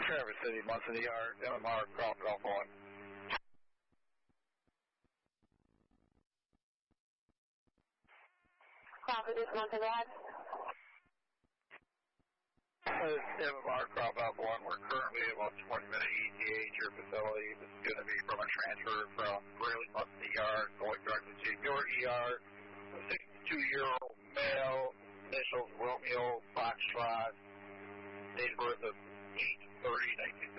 Traverse City, Munson ER, MMR, Crawford, Golf 1. Crawford, this is Munson ER. This is MMR, Crawford, Golf 1. We're currently about 20-minute ETA at your facility. This is going to be from a transfer from Raleigh Munson ER going directly to your ER. A 62-year-old male, initials Romeo Foxtrot, date of birth of 8/30/1970.